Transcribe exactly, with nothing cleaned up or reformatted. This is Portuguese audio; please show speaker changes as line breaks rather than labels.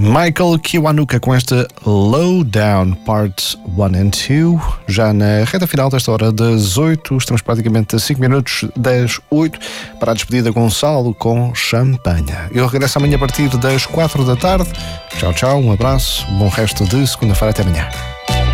Michael Kiwanuka com esta Lowdown Part um and dois, já na reta final desta hora das oito, estamos praticamente a cinco minutos das oito, para a despedida Gonçalo com Champanha. Eu regresso amanhã a partir das quatro da tarde. Tchau, tchau, um abraço, bom resto de segunda-feira, até amanhã.